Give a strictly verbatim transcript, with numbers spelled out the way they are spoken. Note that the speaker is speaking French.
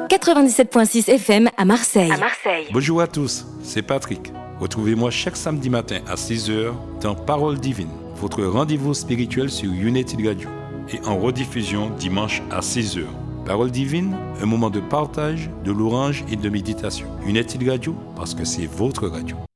quatre-vingt-dix-sept virgule six F M à Marseille. À Marseille. Bonjour à tous, c'est Patrick. Retrouvez-moi chaque samedi matin à six heures dans Parole Divine, votre rendez-vous spirituel sur United Radio et en rediffusion dimanche à six heures. Parole Divine, un moment de partage, de louange et de méditation. United Radio, parce que c'est votre radio.